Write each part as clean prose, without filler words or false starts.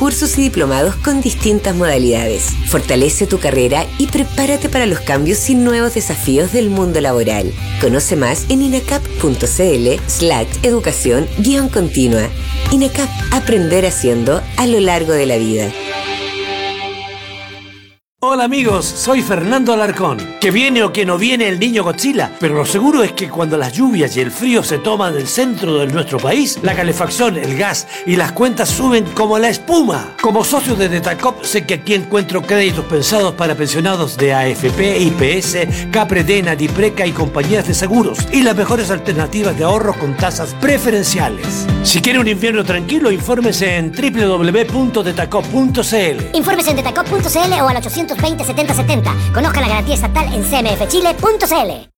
cursos y diplomados con distintas modalidades. Fortalece tu carrera y prepárate para los cambios y nuevos desafíos del mundo laboral. Conoce más en inacap.cl/educación-continua. INACAP, aprender haciendo a lo largo de la vida. Hola amigos, soy Fernando Alarcón. Que viene o que no viene el niño Godzilla, pero lo seguro es que cuando las lluvias y el frío se toman el centro de nuestro país, la calefacción, el gas y las cuentas suben como la espuma. Como socio de Detacop sé que aquí encuentro créditos pensados para pensionados de AFP, IPS, Capredena, Dipreca y compañías de seguros y las mejores alternativas de ahorro con tasas preferenciales. Si quiere un invierno tranquilo, infórmese en www.detacop.cl. Infórmese en detacop.cl o al 820-7070. Conozca la garantía estatal en cmfchile.cl.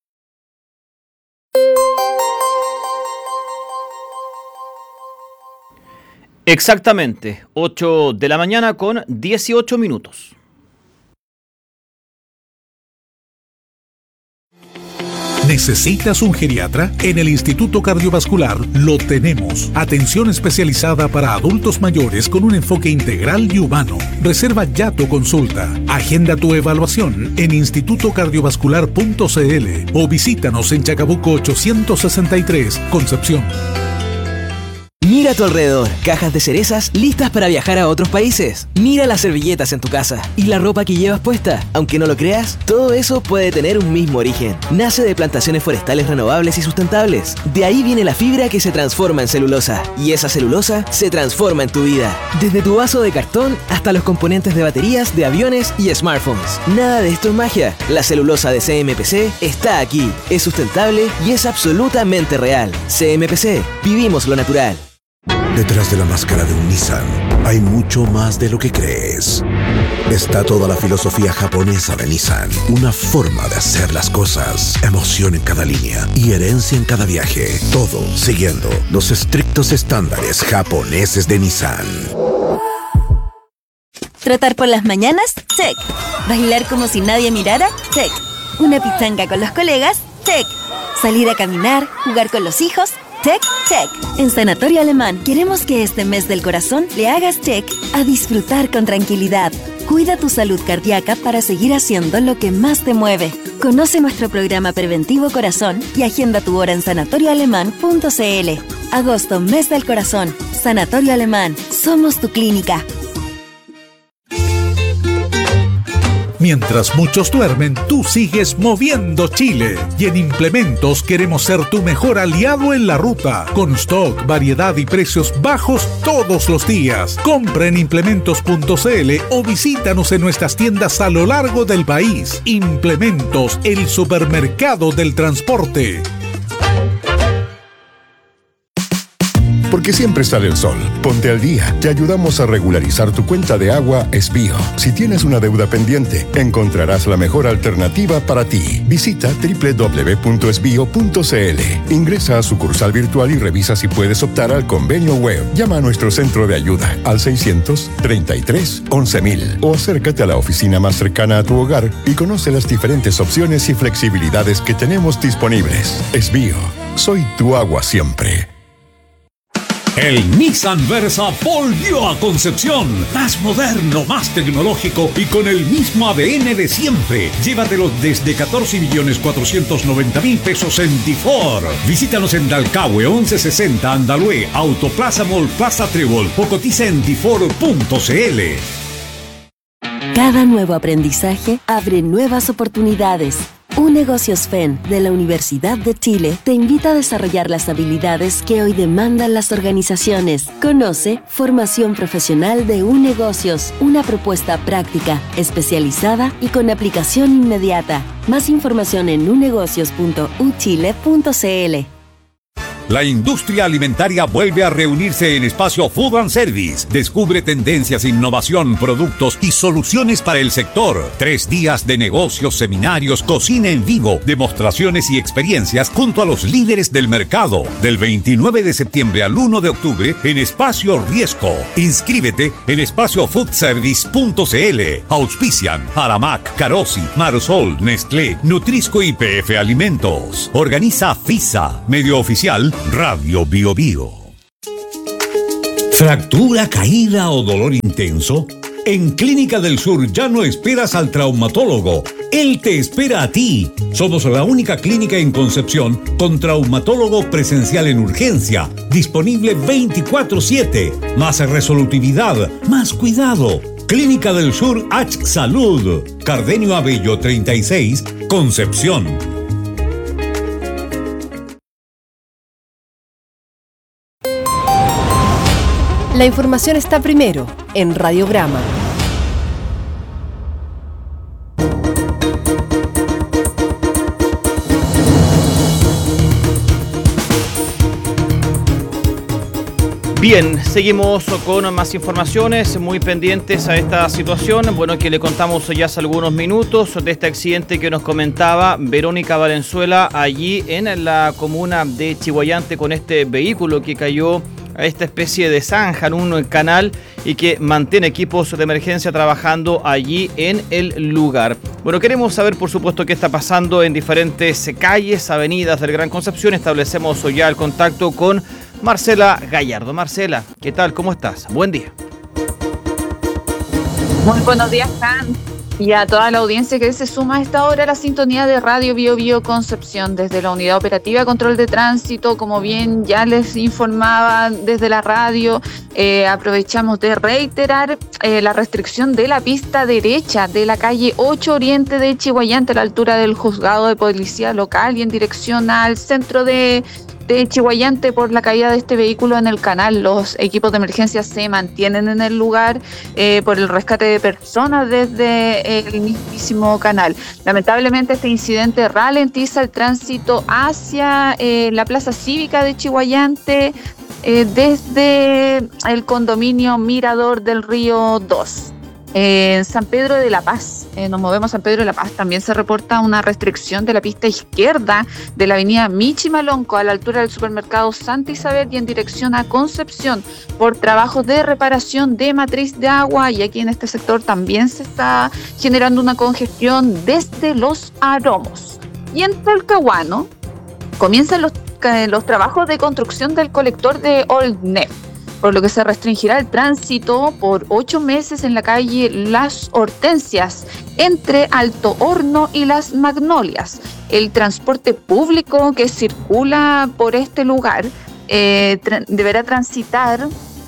Exactamente, 8 de la mañana con 18 minutos. ¿Necesitas un geriatra? En el Instituto Cardiovascular lo tenemos. Atención especializada para adultos mayores con un enfoque integral y humano. Reserva ya tu consulta. Agenda tu evaluación en institutocardiovascular.cl o visítanos en Chacabuco 863, Concepción. Mira a tu alrededor, cajas de cerezas listas para viajar a otros países. Mira las servilletas en tu casa y la ropa que llevas puesta. Aunque no lo creas, todo eso puede tener un mismo origen. Nace de plantaciones forestales renovables y sustentables. De ahí viene la fibra que se transforma en celulosa. Y esa celulosa se transforma en tu vida. Desde tu vaso de cartón hasta los componentes de baterías, de aviones y smartphones. Nada de esto es magia. La celulosa de CMPC está aquí. Es sustentable y es absolutamente real. CMPC. Vivimos lo natural. Detrás de la máscara de un Nissan hay mucho más de lo que crees. Está toda la filosofía japonesa de Nissan, una forma de hacer las cosas, emoción en cada línea y herencia en cada viaje, todo siguiendo los estrictos estándares japoneses de Nissan. ¿Trotar por las mañanas? Check. ¿Bailar como si nadie mirara? Check. ¿Una pichanga con los colegas? Check. ¿Salir a caminar? ¿Jugar con los hijos? Check, check. En Sanatorio Alemán queremos que este mes del corazón le hagas check a disfrutar con tranquilidad. Cuida tu salud cardíaca para seguir haciendo lo que más te mueve. Conoce nuestro programa preventivo Corazón y agenda tu hora en sanatorioalemán.cl. Agosto, mes del corazón. Sanatorio Alemán. Somos tu clínica. Mientras muchos duermen, tú sigues moviendo Chile. Y en Implementos queremos ser tu mejor aliado en la ruta. Con stock, variedad y precios bajos todos los días. Compra en implementos.cl o visítanos en nuestras tiendas a lo largo del país. Implementos, el supermercado del transporte. Porque siempre sale el sol. Ponte al día. Te ayudamos a regularizar tu cuenta de agua Esbío. Si tienes una deuda pendiente, encontrarás la mejor alternativa para ti. Visita www.esbio.cl. Ingresa a sucursal virtual y revisa si puedes optar al convenio web. Llama a nuestro centro de ayuda al 600-33-11.000 o acércate a la oficina más cercana a tu hogar y conoce las diferentes opciones y flexibilidades que tenemos disponibles. Esbío. Soy tu agua siempre. El Nissan Versa volvió a Concepción. Más moderno, más tecnológico y con el mismo ADN de siempre. Llévatelo desde 14.490.000 pesos en Tifor. Visítanos en Dalcahue 1160 Andalue, Autoplaza Mall Plaza Trébol o cotiza en tifor.cl. Cada nuevo aprendizaje abre nuevas oportunidades. UNegocios FEN de la Universidad de Chile te invita a desarrollar las habilidades que hoy demandan las organizaciones. Conoce Formación Profesional de UNegocios, una propuesta práctica, especializada y con aplicación inmediata. Más información en unegocios.uchile.cl. La industria alimentaria vuelve a reunirse en Espacio Food and Service. Descubre tendencias, innovación, productos y soluciones para el sector. 3 días de negocios, seminarios, cocina en vivo, demostraciones y experiencias junto a los líderes del mercado. Del 29 de septiembre al 1 de octubre en Espacio Riesco. Inscríbete en espaciofoodservice.cl. Auspician Aramac, Carosi, Marsol, Nestlé, Nutrisco y PF Alimentos. Organiza FISA, medio oficial Radio Bio Bio. ¿Fractura, caída o dolor intenso? En Clínica del Sur ya no esperas al traumatólogo. Él te espera a ti. Somos la única clínica en Concepción con traumatólogo presencial en urgencia, disponible 24/7. Más resolutividad, más cuidado. Clínica del Sur H Salud. Cardenio Abello 36, Concepción. La información está primero en Radiograma. Bien, seguimos con más informaciones, muy pendientes a esta situación. Bueno, que le contamos ya hace algunos minutos de este accidente que nos comentaba Verónica Valenzuela allí en la comuna de Chiguayante con este vehículo que cayó a esta especie de zanja en un canal y que mantiene equipos de emergencia trabajando allí en el lugar. Bueno, queremos saber, por supuesto, qué está pasando en diferentes calles, avenidas del Gran Concepción. Establecemos ya el contacto con Marcela Gallardo. Marcela, ¿qué tal? ¿Cómo estás? Buen día. Muy buenos días, Juan. Y a toda la audiencia que se suma a esta hora a la sintonía de Radio Bio Bio Concepción desde la Unidad Operativa Control de Tránsito. Como bien ya les informaba desde la radio, aprovechamos de reiterar la restricción de la pista derecha de la calle 8 Oriente de Chiguayante a la altura del Juzgado de Policía Local y en dirección al centro de Chiguayante por la caída de este vehículo en el canal. Los equipos de emergencia se mantienen en el lugar por el rescate de personas desde el mismísimo canal. Lamentablemente este incidente ralentiza el tránsito hacia la plaza cívica de Chiguayante desde el condominio Mirador del Río 2. En San Pedro de la Paz, nos movemos a San Pedro de la Paz, también se reporta una restricción de la pista izquierda de la avenida Michimalonco a la altura del supermercado Santa Isabel y en dirección a Concepción por trabajos de reparación de matriz de agua, y aquí en este sector también se está generando una congestión desde Los Aromos. Y en Talcahuano comienzan los trabajos de construcción del colector de Olnef, por lo que se restringirá el tránsito por 8 meses en la calle Las Hortensias, entre Alto Horno y Las Magnolias. El transporte público que circula por este lugar deberá transitar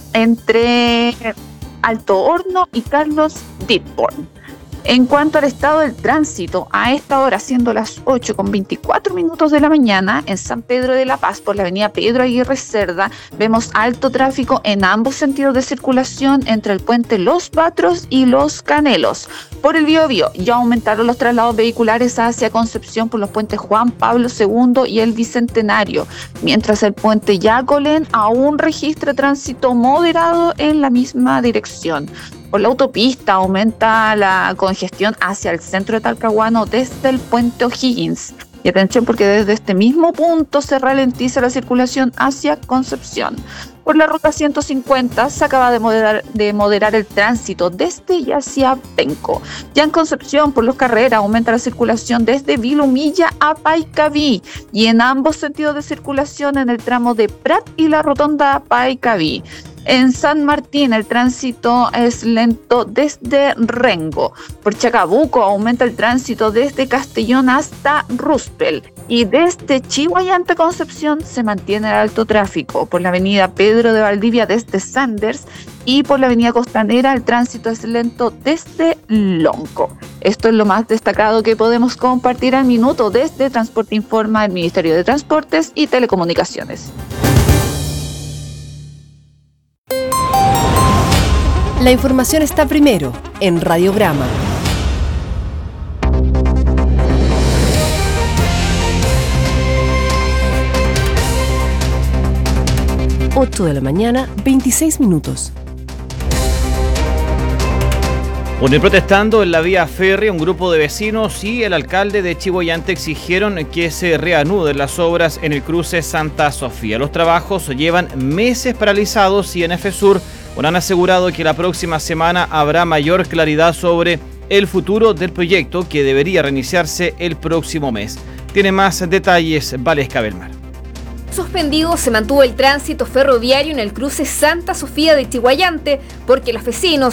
entre Alto Horno y Carlos Ditborn. En cuanto al estado del tránsito, a esta hora, siendo las 8:24 de la mañana, en San Pedro de la Paz, por la avenida Pedro Aguirre Cerda, vemos alto tráfico en ambos sentidos de circulación entre el puente Los Batros y Los Canelos. Por el Biobío, ya aumentaron los traslados vehiculares hacia Concepción por los puentes Juan Pablo II y el Bicentenario, mientras el puente Yacolén aún registra tránsito moderado en la misma dirección. Por la autopista aumenta la congestión hacia el centro de Talcahuano desde el puente O'Higgins. Y atención, porque desde este mismo punto se ralentiza la circulación hacia Concepción. Por la ruta 150 se acaba de moderar el tránsito desde y hacia Penco. Ya en Concepción, por los Carreras, aumenta la circulación desde Vilumilla a Paicaví y en ambos sentidos de circulación en el tramo de Prat y la rotonda Paicaví. En San Martín el tránsito es lento desde Rengo. Por Chacabuco aumenta el tránsito desde Castellón hasta Roosevelt. Y desde Chiguayante Concepción se mantiene el alto tráfico. Por la avenida Pedro de Valdivia desde Sanders y por la avenida Costanera el tránsito es lento desde Lonco. Esto es lo más destacado que podemos compartir al minuto desde Transporte Informa, el Ministerio de Transportes y Telecomunicaciones. La información está primero en Radiograma. 8 de la mañana, 26 minutos. Bueno, protestando en la vía férrea, un grupo de vecinos y el alcalde de Chiguayante exigieron que se reanuden las obras en el cruce Santa Sofía. Los trabajos llevan meses paralizados y en EFESUR han asegurado que la próxima semana habrá mayor claridad sobre el futuro del proyecto, que debería reiniciarse el próximo mes. Tiene más detalles Valesca Belmar. Suspendido se mantuvo el tránsito ferroviario en el cruce Santa Sofía de Chiguayante porque los vecinos